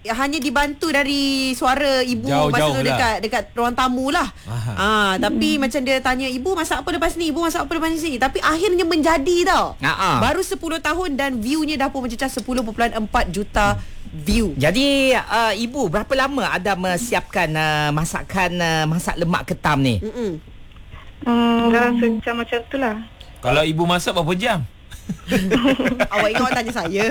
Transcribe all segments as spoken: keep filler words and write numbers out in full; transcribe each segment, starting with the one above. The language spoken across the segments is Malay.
hanya dibantu dari suara ibu Jauh, masa jauh tu lah. dekat dekat ruang tamu lah. Ah, tapi macam dia tanya, ibu masak apa lepas ni? Ibu masak apa lepas ni? Tapi akhirnya menjadi tau. Ha-ha. Baru sepuluh tahun dan view-nya dah pun mencecah sepuluh perpuluhan empat juta view. Jadi uh, ibu berapa lama Adam menyiapkan uh, masakan uh, masak lemak ketam ni? Mm-mm. Hmm, dalam sejam macam tu lah. Kalau ibu masak berapa jam? Awak ingat awak tanya saya.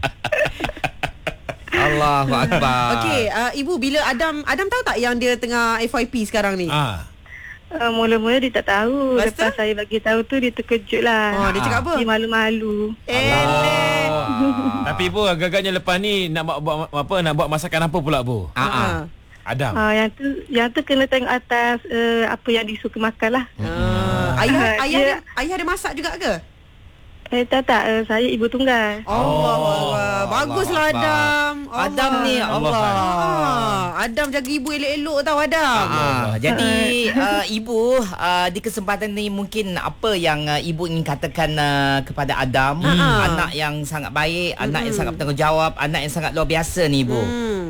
Allahu akbar. Okey, uh, ibu bila Adam Adam tahu tak yang dia tengah F Y P sekarang ni? Ah. Uh, mula-mula dia tak tahu. Lepas tu? Lepas saya bagi tahu tu dia terkejut lah. Oh, dia cakap apa? Dia malu-malu. Eh. Tapi bu, agak-agaknya lepas ni nak buat, buat apa nak buat masakan apa pula bu? Ha ah. Adam. Uh, yang tu yang tu kena tengok atas uh, apa yang disuka makan lah. Uh, ayah Ah, ayah dia- dia, ayah dia masak juga ke? Eh tak tak, uh, saya ibu tunggal. Allah, baguslah Akbar. Adam. Adam ni Allah. Ah, Adam jaga ibu elok-elok tau Adam. Ah, jadi uh, ibu uh, di kesempatan ni mungkin apa yang uh, ibu ingin katakan uh, kepada Adam, Hmm. anak yang sangat baik, anak yang sangat bertanggungjawab, anak yang sangat luar biasa ni ibu. Hmm.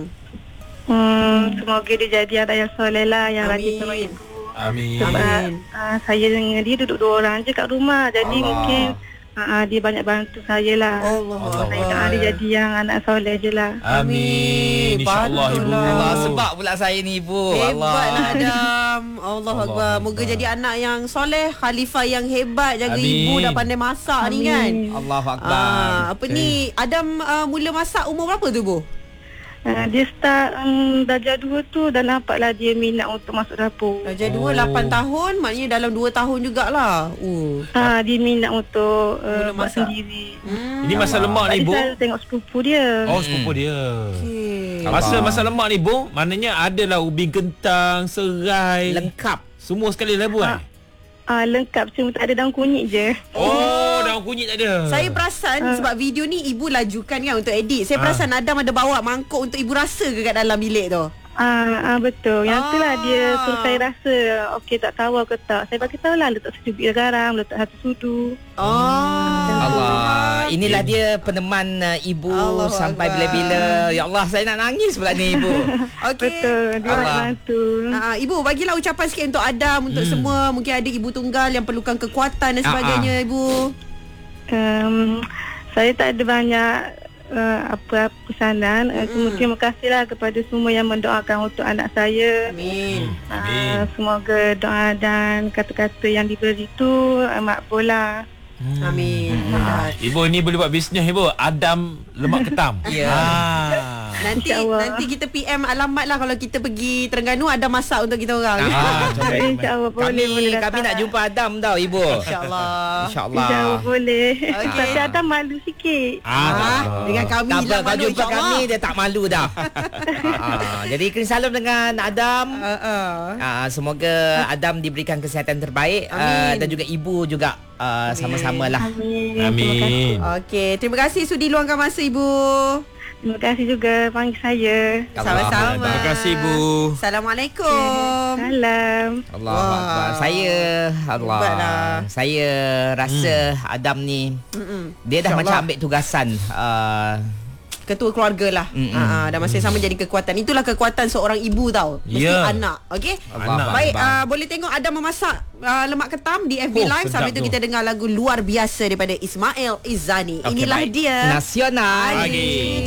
Hmm, semoga dia jadi anak yang soleh lah, yang Amin. rajin tolong ibu. Amin. Sebab uh, saya dengan dia duduk dua orang je kat rumah. Jadi Allah. mungkin uh, dia banyak bantu saya lah. Allah. Saya doa dia jadi yang anak soleh je lah. Amin. InsyaAllah ibu. Patutlah. Allah, sebab pula saya ni ibu. Hebatlah Allah. Adam. Allah Akbar. Moga Akbar. jadi anak yang soleh, khalifah yang hebat, jaga Amin. ibu, dah pandai masak ni kan. Allahu akbar. Ah, apa ni Adam uh, mula masak umur berapa tu bu? Uh, dia start um, darjah dua tu dah nampaklah dia minat untuk masuk dapur. Darjah Oh. dua, lapan tahun, maknanya dalam dua tahun jugalah. Uh. Ha, dia minat untuk Mula uh, buat masak. sendiri. Hmm. Ini masa lemak ni Tadi bu. saya tengok sepupu dia. Oh, sepupu dia. Okay. Masa masa lemak ni bu, maknanya adalah ubi kentang, serai, Lengkap. semua sekali lah bu. eh? Ah, lengkap, cuma tak ada daun kunyit je. Oh, daun kunyit tak ada. Saya perasan Ah. sebab video ni ibu lajukan kan untuk edit. Saya Ah. perasan Adam ada bawa mangkuk untuk ibu rasa ke kat dalam bilik tu. Ah, ah betul. Yang Ah. tu lah dia suruh saya rasa okey tak tahu ke tak. Saya bagi tahu lah letak secubit garam, letak satu sudu. Oh. Allah, inilah dia peneman uh, ibu Allahu sampai Akbar. bila-bila. Ya Allah, saya nak nangis pula ni ibu. Okey. Betul. Dia Allah. nak bantu. Ah, ibu bagilah ucapan sikit untuk Adam, untuk Hmm. semua mungkin ada ibu tunggal yang perlukan kekuatan dan Ah, sebagainya ibu. Um, saya tak ada banyak uh, apa pesanan. Uh, cuma Mm-mm. terima kasihlah kepada semua yang mendoakan untuk anak saya. Amin. Amin. Uh, semoga doa dan kata-kata yang diberi itu uh, makbul lah. Hmm. Amin. Hmm. Ibu ni boleh buat bisnes ibu. Adam lemak ketam. Ya. Ah. Nanti InsyaAllah. nanti kita P M alamat lah kalau kita pergi Terengganu, ada masak untuk kita orang. Ah, coba. InsyaAllah boleh Kami boleh kami datang. nak jumpa Adam tau ibu. InsyaAllah. InsyaAllah. InsyaAllah boleh. Okey. Tapi ada malu sikit. Ah, tak Ah, apa. dengan kami Tak lah apa, kalau malu jumpa insyaAllah. kami dia tak malu dah. ah, jadi kirim salam dengan Adam. Uh, uh. Ah, semoga Adam diberikan kesihatan terbaik ah, Amin. dan juga ibu juga ah, sama-sama lah. Amin. Amin. Terima kasih. Okey, terima kasih sudi luangkan masa ibu. Terima kasih juga panggil saya. Sama-sama. Terima kasih ibu. Assalamualaikum. Salam. Allah Wah. Akbar. Saya Allah. Hebatlah. Saya rasa Adam ni Mm-mm. dia dah InsyaAllah. macam ambil tugasan uh, Ketua keluarga lah. Mm-mm. Ha, dan masa yang sama jadi kekuatan. Itulah kekuatan seorang ibu tau. Mesti Ya. anak. Okey? Anak. Baik, Akbar. uh, boleh tengok Adam memasak uh, lemak ketam di F B Oh, Live. sedap Sambil tu tu. kita dengar lagu luar biasa daripada Ismail Izzani. Okey, Inilah baik. dia. Nasional. Pagi.